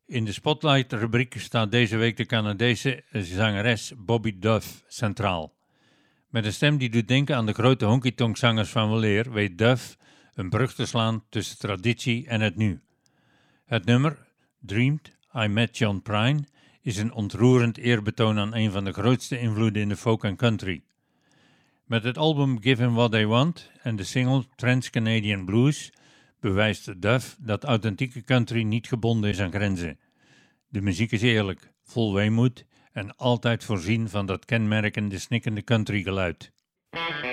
In de Spotlight-rubriek staat deze week de Canadese zangeres Bobby Duff centraal. Met een stem die doet denken aan de grote honky-tonk-zangers van weleer weet Duff een brug te slaan tussen traditie en het nu. Het nummer, Dreamed I Met John Prine, is een ontroerend eerbetoon aan een van de grootste invloeden in de folk en country. Met het album Give 'Em What They Want en de single Trans-Canadian Blues bewijst Duff dat authentieke country niet gebonden is aan grenzen. De muziek is eerlijk, vol weemoed en altijd voorzien van dat kenmerkende snikkende country geluid.